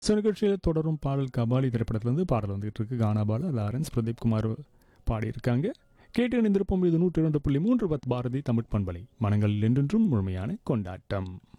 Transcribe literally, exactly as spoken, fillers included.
So நிகழ்ச்சியில் தொடரும் பாடல் கபாலி திரைப்படத்திலிருந்து பாடல் வந்துகிட்டு இருக்கு. கானாபாலா லாரன்ஸ் பிரதீப் குமார் பாடியிருக்காங்க. கேட்டு இணைந்திருப்போம். இது நூற்றி இரண்டு புள்ளி மூன்று பத் பாரதி தமிழ் பண்பலை மனங்களில் என்றென்றும் முழுமையான கொண்டாட்டம்.